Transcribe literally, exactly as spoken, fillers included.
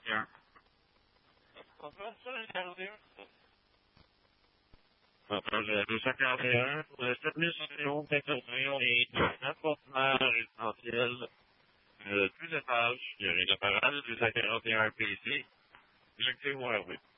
quarante et un. On peut ça, regarder. Un projet deux cent quarante et un pour le sept mille soixante-et-onze d'intervention et d'apportement résidentiel de deux étages. Il y aurait la parade deux cent quarante et un P C. Objectif Hervé.